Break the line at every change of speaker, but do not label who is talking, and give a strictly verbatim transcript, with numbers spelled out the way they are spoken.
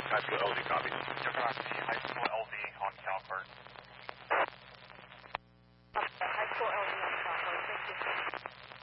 High school L D, copy.
Juggernaut High School L D on Southburn.